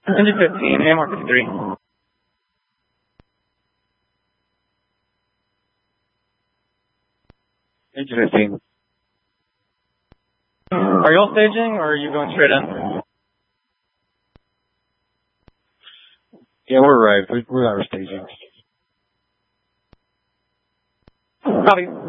Engine 15, AMR 53. Engine 15. Are you all staging, or are you going straight in? Yeah, we're arrived. We're staging. Copy.